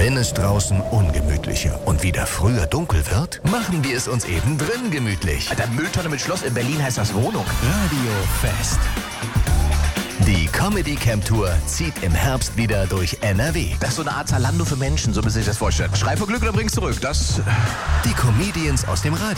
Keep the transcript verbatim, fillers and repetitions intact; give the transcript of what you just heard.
Wenn es draußen ungemütlicher und wieder früher dunkel wird, machen wir es uns eben drin gemütlich. Alter, Mülltonne mit Schloss, in Berlin heißt das Wohnung. Radio Fest. Die Comedy Camp Tour zieht im Herbst wieder durch N R W. Das ist so eine Art Zalando für Menschen, so müssen Sie sich das vorstellen. Schrei vor Glück oder bring's zurück, das... Die Comedians aus dem Radio.